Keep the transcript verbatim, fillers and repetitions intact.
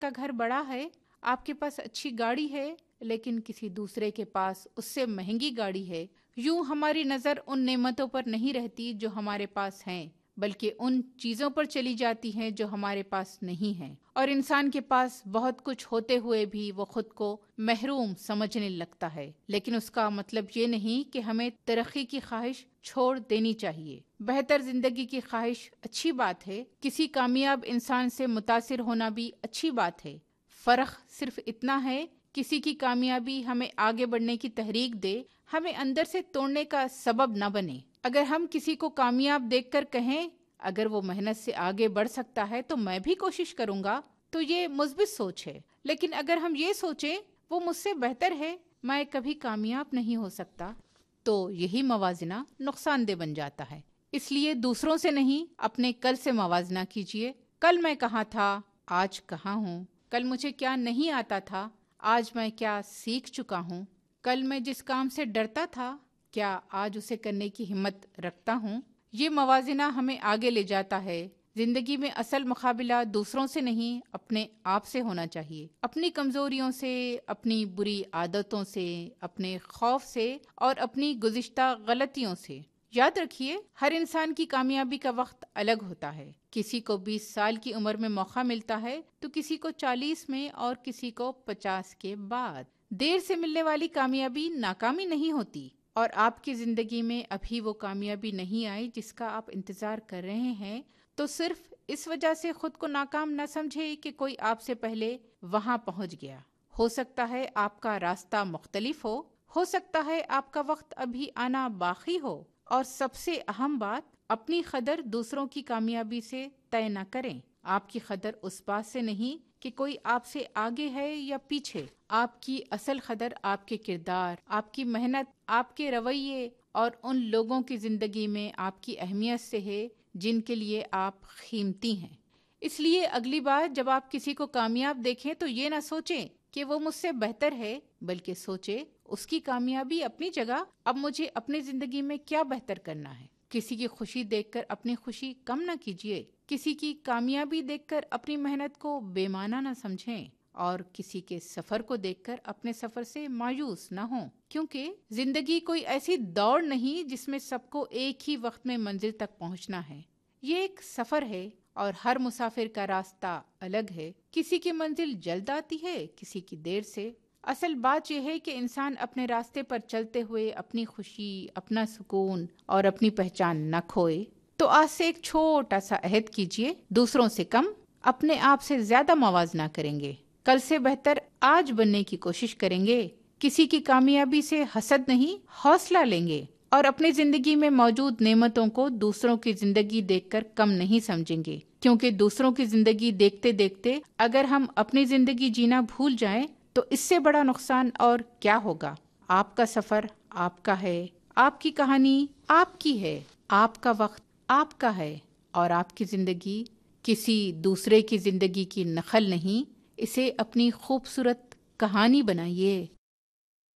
کا گھر بڑا ہے، آپ کے پاس اچھی گاڑی ہے، لیکن کسی دوسرے کے پاس اس سے مہنگی گاڑی ہے، یوں ہماری نظر ان نعمتوں پر نہیں رہتی جو ہمارے پاس ہیں، بلکہ ان چیزوں پر چلی جاتی ہیں جو ہمارے پاس نہیں ہیں، اور انسان کے پاس بہت کچھ ہوتے ہوئے بھی وہ خود کو محروم سمجھنے لگتا ہے۔ لیکن اس کا مطلب یہ نہیں کہ ہمیں ترقی کی خواہش چھوڑ دینی چاہیے۔ بہتر زندگی کی خواہش اچھی بات ہے، کسی کامیاب انسان سے متاثر ہونا بھی اچھی بات ہے۔ فرق صرف اتنا ہے، کسی کی کامیابی ہمیں آگے بڑھنے کی تحریک دے، ہمیں اندر سے توڑنے کا سبب نہ بنے۔ اگر ہم کسی کو کامیاب دیکھ کر کہیں اگر وہ محنت سے آگے بڑھ سکتا ہے تو میں بھی کوشش کروں گا، تو یہ مثبت سوچ ہے۔ لیکن اگر ہم یہ سوچیں وہ مجھ سے بہتر ہے، میں کبھی کامیاب نہیں ہو سکتا، تو یہی موازنہ نقصان دہ بن جاتا ہے۔ اس لیے دوسروں سے نہیں، اپنے کل سے موازنہ کیجیے۔ کل میں کہاں تھا، آج کہاں ہوں؟ کل مجھے کیا نہیں آتا تھا، آج میں کیا سیکھ چکا ہوں؟ کل میں جس کام سے ڈرتا تھا، کیا آج اسے کرنے کی ہمت رکھتا ہوں؟ یہ موازنہ ہمیں آگے لے جاتا ہے۔ زندگی میں اصل مقابلہ دوسروں سے نہیں، اپنے آپ سے ہونا چاہیے، اپنی کمزوریوں سے، اپنی بری عادتوں سے، اپنے خوف سے اور اپنی گزشتہ غلطیوں سے۔ یاد رکھیے، ہر انسان کی کامیابی کا وقت الگ ہوتا ہے۔ کسی کو بیس سال کی عمر میں موقع ملتا ہے تو کسی کو چالیس میں اور کسی کو پچاس کے بعد۔ دیر سے ملنے والی کامیابی ناکامی نہیں ہوتی، اور آپ کی زندگی میں ابھی وہ کامیابی نہیں آئی جس کا آپ انتظار کر رہے ہیں، تو صرف اس وجہ سے خود کو ناکام نہ سمجھے کہ کوئی آپ سے پہلے وہاں پہنچ گیا۔ ہو سکتا ہے آپ کا راستہ مختلف ہو، ہو سکتا ہے آپ کا وقت ابھی آنا باقی ہو، اور سب سے اہم بات، اپنی قدر دوسروں کی کامیابی سے طے نہ کریں۔ آپ کی قدر اس بات سے نہیں کہ کوئی آپ سے آگے ہے یا پیچھے، آپ کی اصل قدر آپ کے کردار، آپ کی محنت، آپ کے رویے اور ان لوگوں کی زندگی میں آپ کی اہمیت سے ہے جن کے لیے آپ قیمتی ہیں۔ اس لیے اگلی بار جب آپ کسی کو کامیاب دیکھیں تو یہ نہ سوچیں کہ وہ مجھ سے بہتر ہے، بلکہ سوچیں اس کی کامیابی اپنی جگہ، اب مجھے اپنی زندگی میں کیا بہتر کرنا ہے۔ کسی کی خوشی دیکھ کر اپنی خوشی کم نہ کیجیے، کسی کی کامیابی دیکھ کر اپنی محنت کو بے معنی نہ سمجھیں، اور کسی کے سفر کو دیکھ کر اپنے سفر سے مایوس نہ ہوں، کیونکہ زندگی کوئی ایسی دوڑ نہیں جس میں سب کو ایک ہی وقت میں منزل تک پہنچنا ہے۔ یہ ایک سفر ہے، اور ہر مسافر کا راستہ الگ ہے۔ کسی کی منزل جلد آتی ہے، کسی کی دیر سے۔ اصل بات یہ ہے کہ انسان اپنے راستے پر چلتے ہوئے اپنی خوشی، اپنا سکون اور اپنی پہچان نہ کھوئے۔ تو آج سے ایک چھوٹا سا عہد کیجئے، دوسروں سے کم، اپنے آپ سے زیادہ موازنہ کریں گے۔ کل سے بہتر آج بننے کی کوشش کریں گے۔ کسی کی کامیابی سے حسد نہیں، حوصلہ لیں گے، اور اپنی زندگی میں موجود نعمتوں کو دوسروں کی زندگی دیکھ کر کم نہیں سمجھیں گے، کیونکہ دوسروں کی زندگی دیکھتے دیکھتے اگر ہم اپنی زندگی جینا بھول جائیں تو اس سے بڑا نقصان اور کیا ہوگا۔ آپ کا سفر آپ کا ہے، آپ کی کہانی آپ کی ہے، آپ کا وقت آپ کا ہے، اور آپ کی زندگی کسی دوسرے کی زندگی کی نقل نہیں۔ اسے اپنی خوبصورت کہانی بنائیے۔